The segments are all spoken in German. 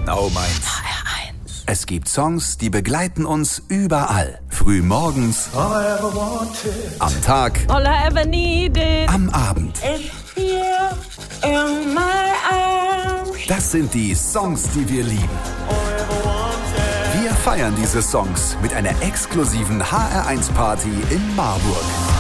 Genau meins. HR1. Es gibt Songs, die begleiten uns überall. Früh morgens, am Tag, All I ever needed. am Abend. It's here in my arms. Das sind die Songs, die wir lieben. Wir feiern diese Songs mit einer exklusiven HR1-Party in Marburg.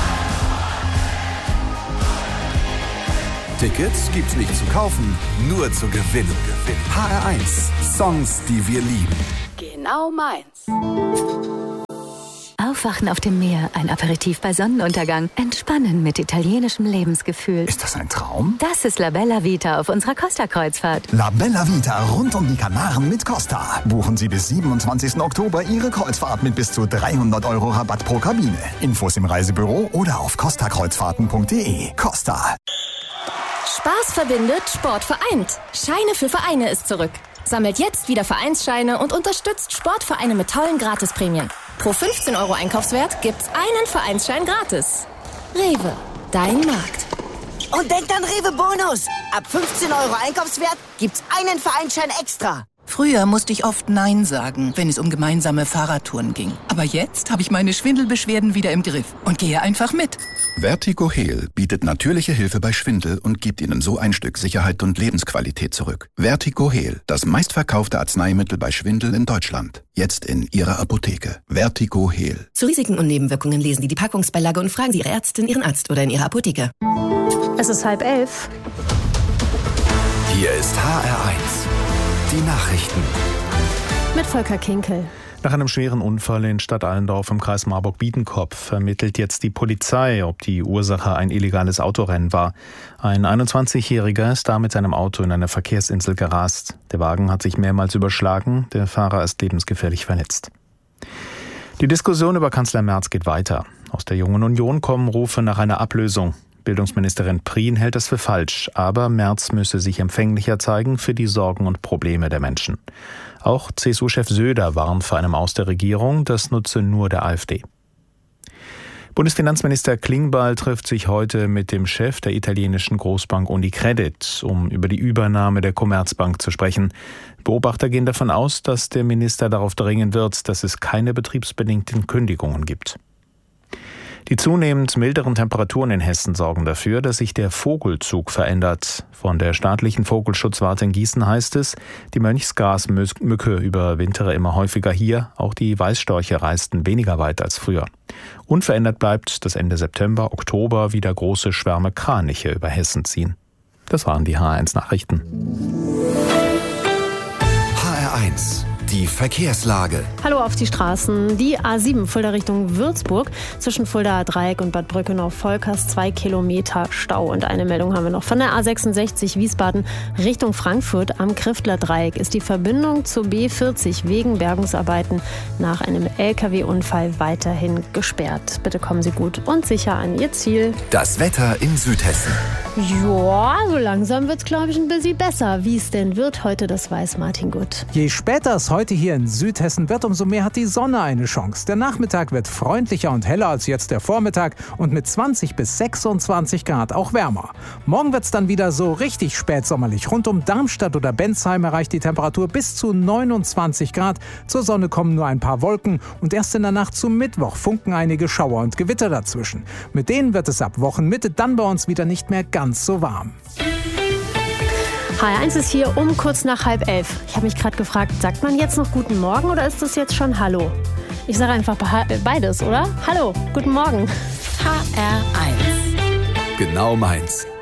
Tickets gibt's nicht zu kaufen, nur zu gewinnen. HR1, Songs, die wir lieben. Genau meins. Aufwachen auf dem Meer, ein Aperitif bei Sonnenuntergang, entspannen mit italienischem Lebensgefühl. Ist das ein Traum? Das ist La Bella Vita auf unserer Costa-Kreuzfahrt. La Bella Vita rund um die Kanaren mit Costa. Buchen Sie bis 27. Oktober Ihre Kreuzfahrt mit bis zu 300 € Rabatt pro Kabine. Infos im Reisebüro oder auf costakreuzfahrten.de. Costa. Spaß verbindet, Sport vereint. Scheine für Vereine ist zurück. Sammelt jetzt wieder Vereinsscheine und unterstützt Sportvereine mit tollen Gratisprämien. Pro 15 € Einkaufswert gibt's einen Vereinsschein gratis. Rewe, dein Markt. Und denkt an Rewe Bonus. Ab 15 € Einkaufswert gibt's einen Vereinsschein extra. Früher musste ich oft Nein sagen, wenn es um gemeinsame Fahrradtouren ging. Aber jetzt habe ich meine Schwindelbeschwerden wieder im Griff und gehe einfach mit. Vertigo Heal bietet natürliche Hilfe bei Schwindel und gibt Ihnen so ein Stück Sicherheit und Lebensqualität zurück. Vertigo Heal, das meistverkaufte Arzneimittel bei Schwindel in Deutschland. Jetzt in Ihrer Apotheke. Vertigo Heal. Zu Risiken und Nebenwirkungen lesen Sie die Packungsbeilage und fragen Sie Ihre Ärztin, Ihren Arzt oder in Ihrer Apotheke. Es ist 10:30. Hier ist HR1, die Nachrichten. Mit Volker Kinkel. Nach einem schweren Unfall in Stadt Allendorf im Kreis Marburg-Biedenkopf ermittelt jetzt die Polizei, ob die Ursache ein illegales Autorennen war. Ein 21-Jähriger ist da mit seinem Auto in eine Verkehrsinsel gerast. Der Wagen hat sich mehrmals überschlagen, der Fahrer ist lebensgefährlich verletzt. Die Diskussion über Kanzler Merz geht weiter. Aus der Jungen Union kommen Rufe nach einer Ablösung. Bildungsministerin Prien hält das für falsch, aber Merz müsse sich empfänglicher zeigen für die Sorgen und Probleme der Menschen. Auch CSU-Chef Söder warnt vor einem Aus der Regierung, das nutze nur der AfD. Bundesfinanzminister Klingbeil trifft sich heute mit dem Chef der italienischen Großbank Unicredit, um über die Übernahme der Commerzbank zu sprechen. Beobachter gehen davon aus, dass der Minister darauf dringen wird, dass es keine betriebsbedingten Kündigungen gibt. Die zunehmend milderen Temperaturen in Hessen sorgen dafür, dass sich der Vogelzug verändert. Von der staatlichen Vogelschutzwarte in Gießen heißt es, die Mönchsgrasmücke überwintere immer häufiger hier. Auch die Weißstorche reisten weniger weit als früher. Unverändert bleibt, dass Ende September, Oktober wieder große Schwärme Kraniche über Hessen ziehen. Das waren die HR1 Nachrichten. HR1, die Verkehrslage. Hallo auf die Straßen. Die A7 Fulda Richtung Würzburg. Zwischen Fuldaer Dreieck und Bad Brückenau-Volkers 2 Kilometer Stau. Und eine Meldung haben wir noch. Von der A66 Wiesbaden Richtung Frankfurt am Kriftler Dreieck ist die Verbindung zur B40 wegen Bergungsarbeiten nach einem LKW-Unfall weiterhin gesperrt. Bitte kommen Sie gut und sicher an Ihr Ziel. Das Wetter in Südhessen. Ja, so langsam wird's, glaube ich, ein bisschen besser. Wie es denn wird heute, das weiß Martin Gut. Je später es heute hier in Südhessen wird, umso mehr hat die Sonne eine Chance. Der Nachmittag wird freundlicher und heller als jetzt der Vormittag und mit 20 bis 26 Grad auch wärmer. Morgen wird's dann wieder so richtig spätsommerlich. Rund um Darmstadt oder Bensheim erreicht die Temperatur bis zu 29 Grad. Zur Sonne kommen nur ein paar Wolken und erst in der Nacht zum Mittwoch funken einige Schauer und Gewitter dazwischen. Mit denen wird es ab Wochenmitte dann bei uns wieder nicht mehr ganz so warm. HR1 ist hier um kurz nach 10:30. Ich habe mich gerade gefragt, sagt man jetzt noch Guten Morgen oder ist das jetzt schon Hallo? Ich sage einfach beides, oder? Hallo, guten Morgen. HR1. Genau meins.